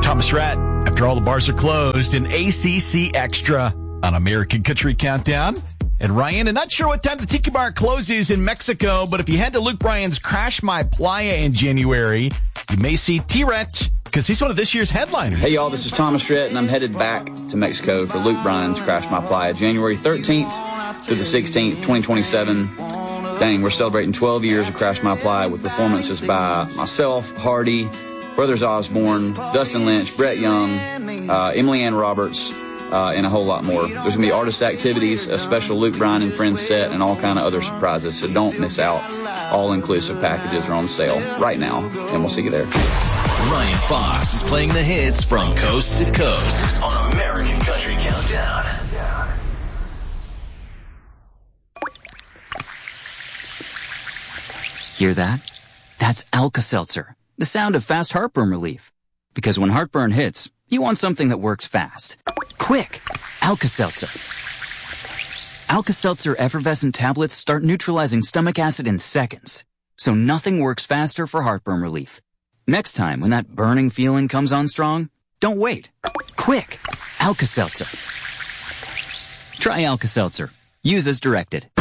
Thomas Rhett, after all the bars are closed, an ACC Extra on American Country Countdown. And Ryan, I'm not sure what time the Tiki Bar closes in Mexico, but if you head to Luke Bryan's Crash My Playa in January, you may see T-Rhett, because he's one of this year's headliners. Hey, y'all, this is Thomas Rhett, and I'm headed back to Mexico for Luke Bryan's Crash My Playa, January 13th through the 16th, 2027. Dang, we're celebrating 12 years of Crash My Playa with performances by myself, Hardy, Brothers Osborne, Dustin Lynch, Brett Young, Emily Ann Roberts, and a whole lot more. There's going to be artist activities, a special Luke Bryan and Friends set, and all kind of other surprises, so don't miss out. All-inclusive packages are on sale right now, and we'll see you there. Ryan Fox is playing the hits from coast to coast on American Country Countdown. Hear that? That's Alka-Seltzer, the sound of fast heartburn relief. Because when heartburn hits, you want something that works fast. Quick! Alka-Seltzer. Alka-Seltzer effervescent tablets start neutralizing stomach acid in seconds. So nothing works faster for heartburn relief. Next time when that burning feeling comes on strong, don't wait. Quick! Alka-Seltzer. Try Alka-Seltzer. Use as directed.